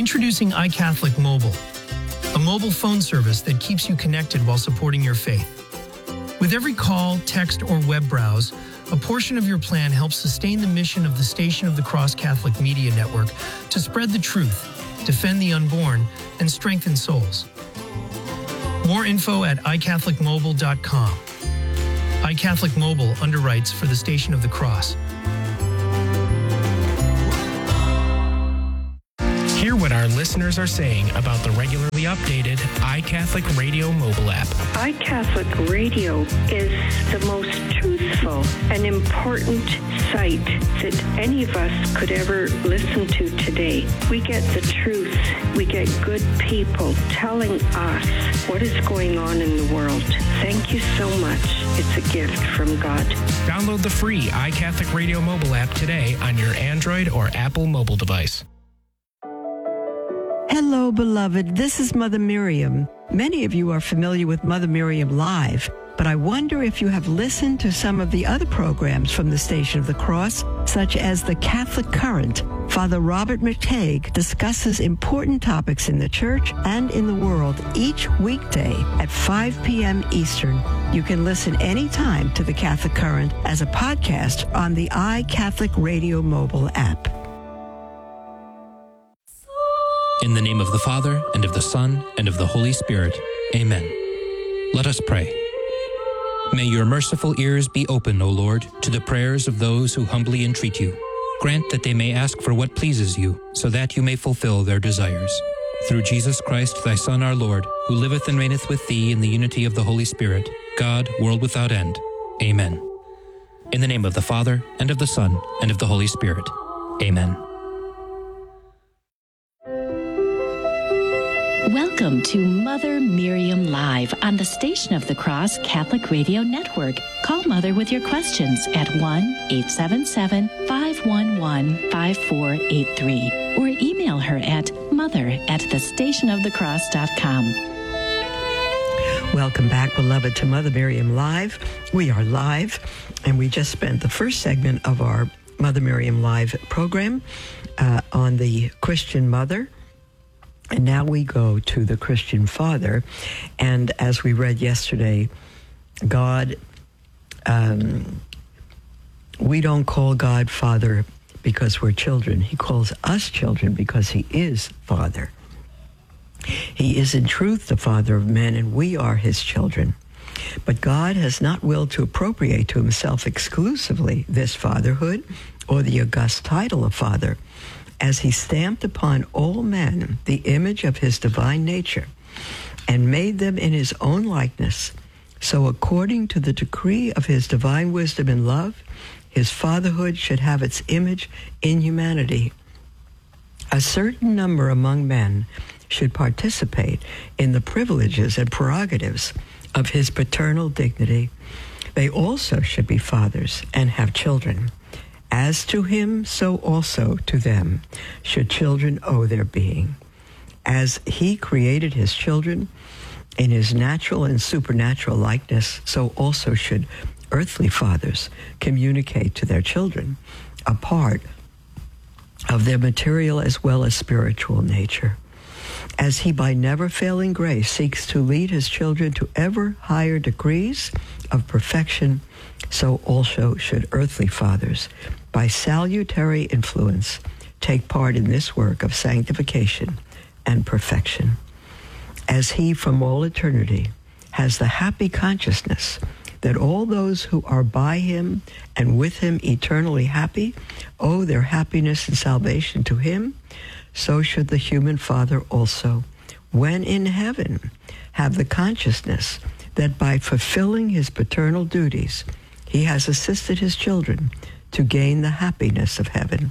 Introducing iCatholic Mobile, a mobile phone service that keeps you connected while supporting your faith. With every call, text, or web browse, a portion of your plan helps sustain the mission of the Station of the Cross Catholic Media Network to spread the truth, defend the unborn, and strengthen souls. More info at iCatholicMobile.com. iCatholic Mobile underwrites for the Station of the Cross. Hear what our listeners are saying about the regularly updated iCatholic Radio mobile app. iCatholic Radio is the most truthful and important site that any of us could ever listen to today. We get the truth. We get good people telling us what is going on in the world. Thank you so much. It's a gift from God. Download the free iCatholic Radio mobile app today on your Android or Apple mobile device. Hello, beloved. This is Mother Miriam. Many of you are familiar with Mother Miriam Live, but I wonder if you have listened to some of the other programs from the Station of the Cross, such as The Catholic Current. Father Robert McTague discusses important topics in the church and in the world each weekday at 5 p.m. Eastern. You can listen anytime to The Catholic Current as a podcast on the iCatholic Radio mobile app. In the name of the Father, and of the Son, and of the Holy Spirit. Amen. Let us pray. May your merciful ears be open, O Lord, to the prayers of those who humbly entreat you. Grant that they may ask for what pleases you, so that you may fulfill their desires. Through Jesus Christ, thy Son, our Lord, who liveth and reigneth with thee in the unity of the Holy Spirit, God, world without end. Amen. In the name of the Father, and of the Son, and of the Holy Spirit. Amen. Welcome to Mother Miriam Live on the Station of the Cross Catholic Radio Network. Call Mother with your questions at 1-877-511-5483 or email her at mother@thestationofthecross.com. Welcome back, beloved, to Mother Miriam Live. We are live, and we just spent the first segment of our Mother Miriam Live program on the Christian mother. And now we go to the Christian father. And as we read yesterday, God, we don't call God Father because we're children. He calls us children because he is Father. He is in truth the Father of men, and we are his children. But God has not willed to appropriate to himself exclusively this fatherhood or the august title of Father, as he stamped upon all men the image of his divine nature and made them in his own likeness. So according to the decree of his divine wisdom and love, his fatherhood should have its image in humanity. A certain number among men should participate in the privileges and prerogatives of his paternal dignity. They also should be fathers and have children. As to him, so also to them should children owe their being. As he created his children in his natural and supernatural likeness, so also should earthly fathers communicate to their children a part of their material as well as spiritual nature. As he by never failing grace seeks to lead his children to ever higher degrees of perfection, so also should earthly fathers, by salutary influence, take part in this work of sanctification and perfection. As he from all eternity has the happy consciousness that all those who are by him and with him eternally happy owe their happiness and salvation to him, so should the human father also, when in heaven, have the consciousness that by fulfilling his paternal duties, he has assisted his children to gain the happiness of heaven.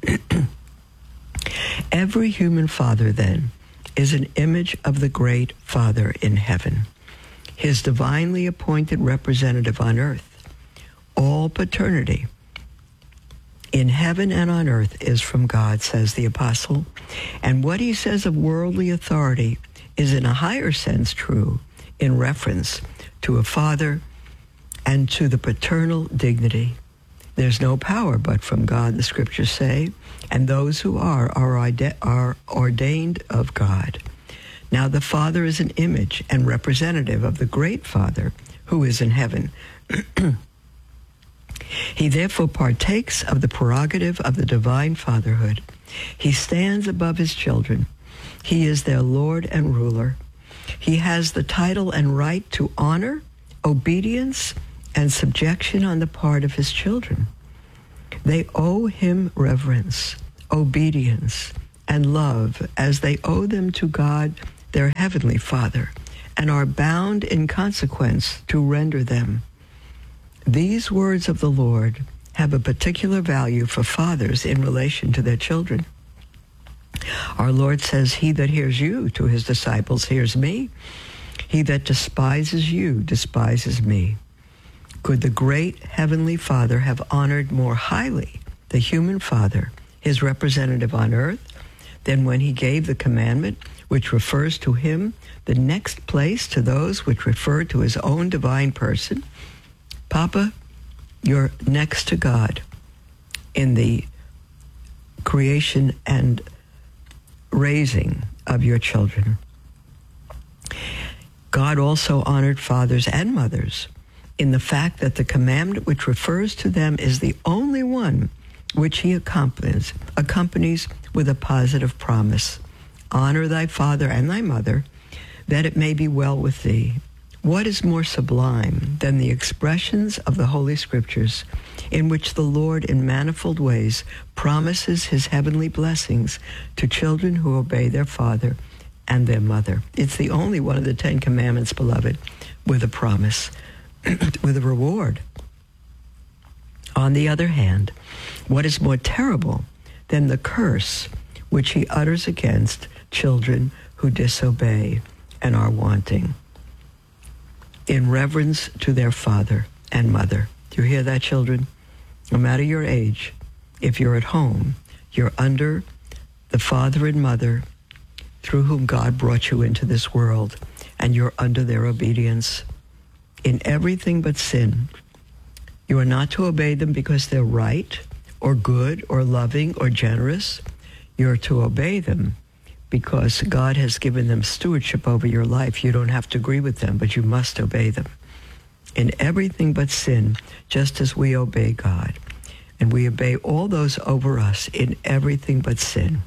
Every human father, then, is an image of the great Father in heaven, his divinely appointed representative on earth. All paternity in heaven and on earth is from God, says the apostle, and what he says of worldly authority is in a higher sense true in reference to a father and to the paternal dignity. There's no power but from God, the scriptures say, and those who are ordained of God. Now the Father is an image and representative of the great Father who is in heaven. He therefore partakes of the prerogative of the divine fatherhood. He stands above his children. He is their Lord and ruler. He has the title and right to honor, obedience, and subjection on the part of his children. They owe him reverence, obedience, and love as they owe them to God, their heavenly Father, and are bound in consequence to render them. These words of the Lord have a particular value for fathers in relation to their children. Our Lord says, "He that hears you," to his disciples, "hears me. He that despises you despises me." Could the great heavenly Father have honored more highly the human father, his representative on earth, than when he gave the commandment which refers to him the next place to those which refer to his own divine person? Papa, you're next to God in the creation and raising of your children. God also honored fathers and mothers in the fact that the commandment which refers to them is the only one which he accompanies with a positive promise. Honor thy father and thy mother, that it may be well with thee. What is more sublime than the expressions of the Holy Scriptures in which the Lord in manifold ways promises his heavenly blessings to children who obey their father and their mother? It's the only one of the 10 Commandments, beloved, with a promise, with a reward. On the other hand, what is more terrible than the curse which he utters against children who disobey and are wanting in reverence to their father and mother? Do you hear that, children? No matter your age, if you're at home, you're under the father and mother through whom God brought you into this world, and you're under their obedience in everything but sin. You are not to obey them because they're right or good or loving or generous. You're to obey them because God has given them stewardship over your life. You don't have to agree with them, but you must obey them in everything but sin, just as we obey God. And we obey all those over us in everything but sin.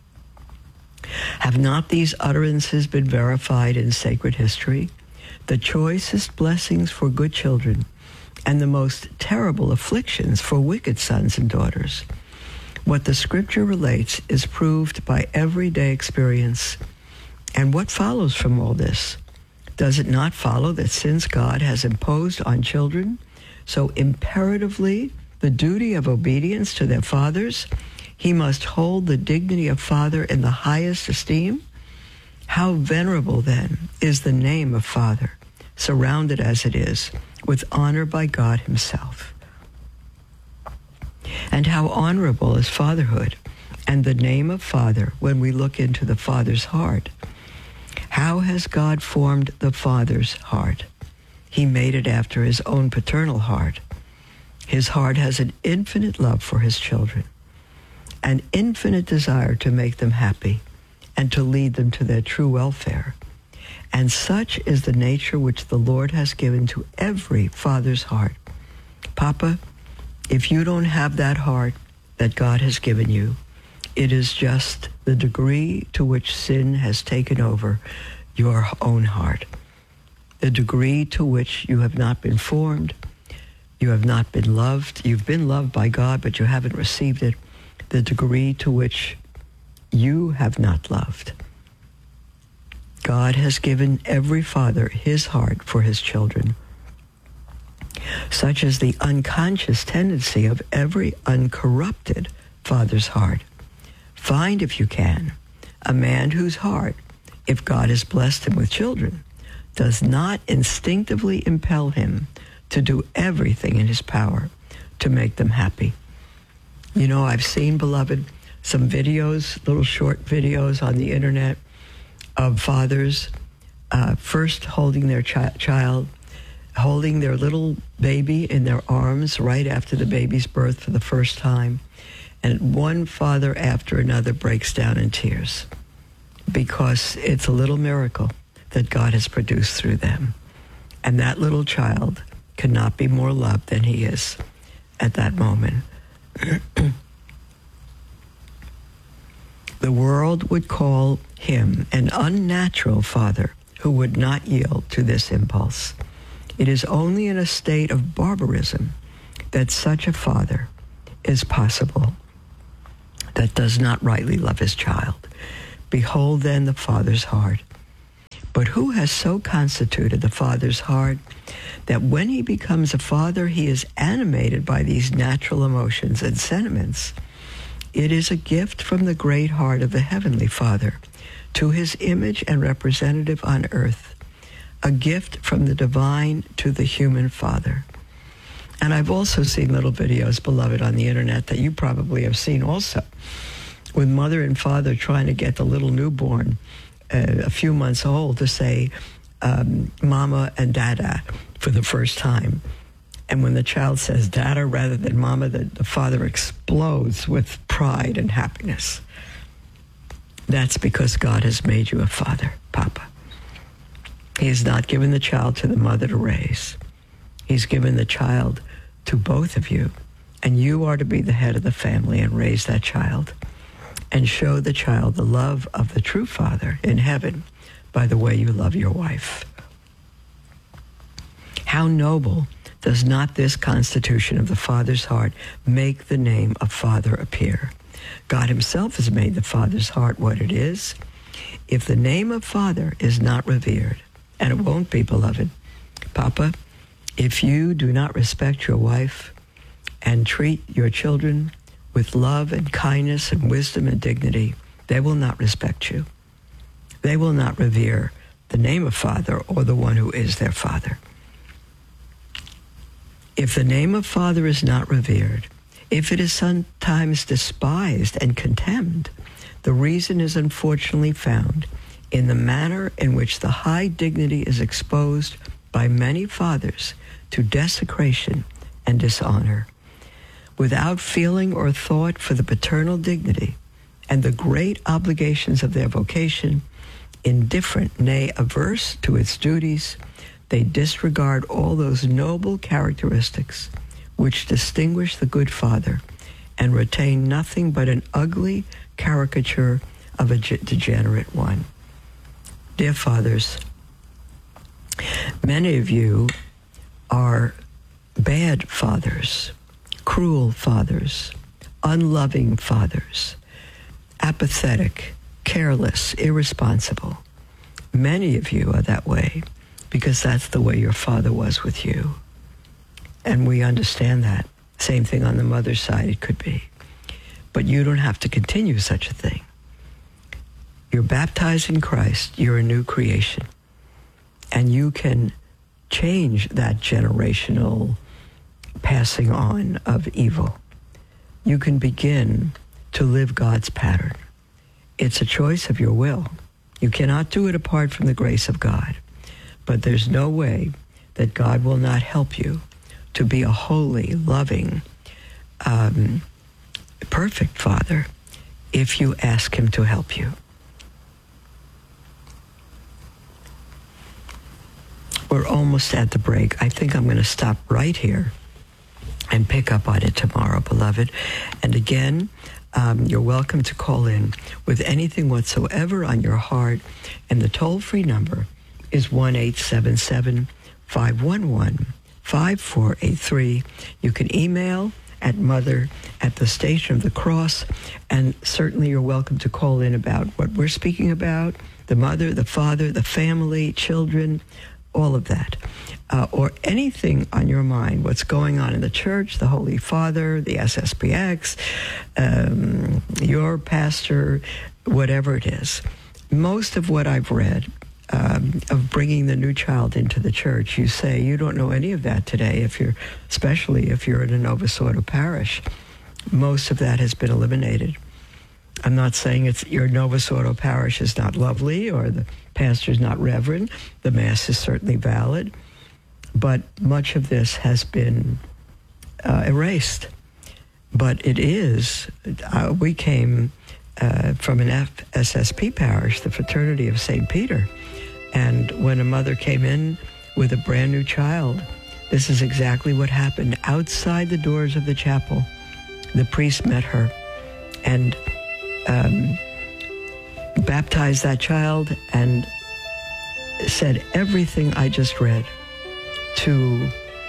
Have not these utterances been verified in sacred history? The choicest blessings for good children and the most terrible afflictions for wicked sons and daughters. What the scripture relates is proved by everyday experience. And what follows from all this? Does it not follow that since God has imposed on children so imperatively the duty of obedience to their fathers, he must hold the dignity of father in the highest esteem? How venerable, then, is the name of father, surrounded as it is with honor by God himself. And how honorable is fatherhood and the name of father when we look into the father's heart. How has God formed the father's heart? He made it after his own paternal heart. His heart has an infinite love for his children, an infinite desire to make them happy and to lead them to their true welfare. And such is the nature which the Lord has given to every father's heart. Papa, if you don't have that heart that God has given you, it is just the degree to which sin has taken over your own heart. The degree to which you have not been formed, you have not been loved. You've been loved by God, but you haven't received it. The degree to which you have not loved. God has given every father his heart for his children. Such is the unconscious tendency of every uncorrupted father's heart. Find, if you can, a man whose heart, if God has blessed him with children, does not instinctively impel him to do everything in his power to make them happy. You know, I've seen, beloved, some videos, little short videos on the internet of fathers first holding their child holding their little baby in their arms right after the baby's birth for the first time. And one father after another breaks down in tears because it's a little miracle that God has produced through them. And that little child cannot be more loved than he is at that moment. The world would call him an unnatural father who would not yield to this impulse. It is only in a state of barbarism that such a father is possible that does not rightly love his child. Behold then the father's heart. But who has so constituted the father's heart that when he becomes a father, he is animated by these natural emotions and sentiments? It is a gift from the great heart of the Heavenly Father to his image and representative on earth, a gift from the divine to the human father. And I've also seen little videos, beloved, on the internet that you probably have seen also, with mother and father trying to get the little newborn a few months old to say mama and dada for the first time. And when the child says dada rather than mama, the father explodes with pride and happiness. That's because God has made you a father, Papa. He has not given the child to the mother to raise. He's given the child to both of you, and you are to be the head of the family and raise that child and show the child the love of the true Father in heaven by the way you love your wife. How noble does not this constitution of the Father's heart make the name of Father appear? God himself has made the Father's heart what it is. If the name of Father is not revered, and it won't be, beloved, Papa, if you do not respect your wife and treat your children with love and kindness and wisdom and dignity, they will not respect you. They will not revere the name of Father or the one who is their Father. If the name of Father is not revered, if it is sometimes despised and contemned, the reason is unfortunately found in the manner in which the high dignity is exposed by many fathers to desecration and dishonor. Without feeling or thought for the paternal dignity and the great obligations of their vocation, indifferent, nay, averse to its duties, they disregard all those noble characteristics which distinguish the good father and retain nothing but an ugly caricature of a degenerate one. Dear fathers, many of you are bad fathers, cruel fathers, unloving fathers, apathetic, careless, irresponsible. Many of you are that way because that's the way your father was with you. And we understand that. Same thing on the mother's side, it could be. But you don't have to continue such a thing. You're baptized in Christ. You're a new creation. And you can change that generational passing on of evil. You can begin to live God's pattern. It's a choice of your will. You cannot do it apart from the grace of God. But there's no way that God will not help you to be a holy, loving, perfect father if you ask him to help you. We're almost at the break. I think I'm going to stop right here and pick up on it tomorrow, beloved. And again, you're welcome to call in with anything whatsoever on your heart. And the toll-free number is 1-877-511-5483. You can email at mother@thestationofthecross, and certainly you're welcome to call in about what we're speaking about, the mother, the father, the family, children, all of that, or anything on your mind, what's going on in the church, the Holy Father, the SSPX, your pastor, whatever it is. Most of what I've read of bringing the new child into the church, you say you don't know any of that today, especially if you're in a Novus Ordo parish. Most of that has been eliminated. I'm not saying your Novus Ordo parish is not lovely or the pastor's not reverend. The Mass is certainly valid. But much of this has been erased. But it is, we came from an FSSP parish, the Fraternity of St. Peter. And when a mother came in with a brand new child, this is exactly what happened. Outside the doors of the chapel, the priest met her and baptized that child and said everything I just read to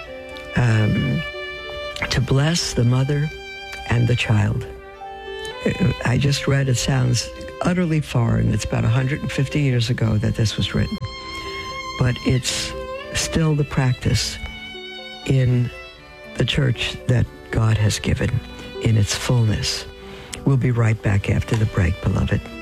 bless the mother and the child. I just read, it sounds utterly foreign. It's about 150 years ago that this was written. But it's still the practice in the church that God has given in its fullness. We'll be right back after the break, beloved.